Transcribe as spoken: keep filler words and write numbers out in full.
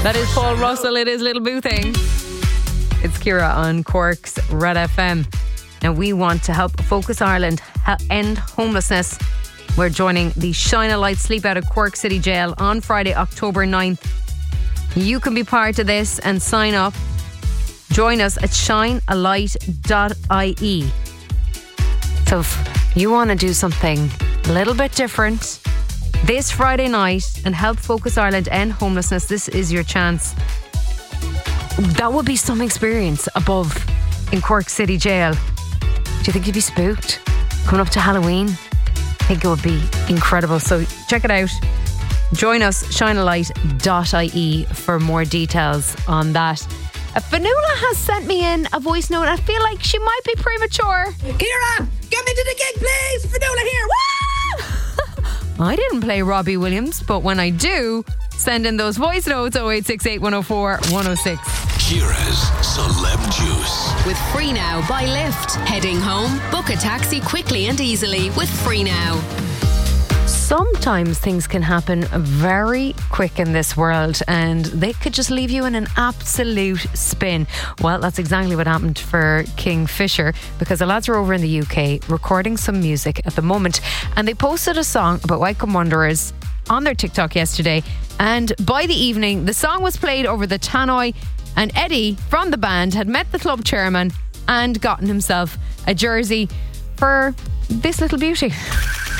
That is Paul Russell. It is Little Boo Thing. It's Ciara on Cork's Red F M. And we want to help Focus Ireland end homelessness. We're joining the Shine a Light Sleep Out of Cork City Jail on Friday, October ninth. You can be part of this and sign up. Join us at shine a light dot I E. So if you want to do something a little bit different this Friday night and help Focus Ireland end homelessness, this is your chance. That would be some experience above in Cork City Jail. Do you think you'd be spooked coming up to Halloween? I think it would be incredible. So check it out. Join us, shine a light dot I E, for more details on that. Uh, Fanula has sent me in a voice note. I feel like she might be premature. Ciara, get me to the gig, please. Fanula here. Woo! I didn't play Robbie Williams, but when I do, send in those voice notes. oh eight six eight, one oh four, one oh six. Ciara's Celeb Juice. With Free Now by Lyft. Heading home? Book a taxi quickly and easily with Free Now. Sometimes things can happen very quick in this world and they could just leave you in an absolute spin. Well, that's exactly what happened for Kingfisher, because the lads are over in the U K recording some music at the moment, and they posted a song about Wycombe Wanderers on their TikTok yesterday, and by the evening the song was played over the tannoy, and Eddie from the band had met the club chairman and gotten himself a jersey for this little beauty.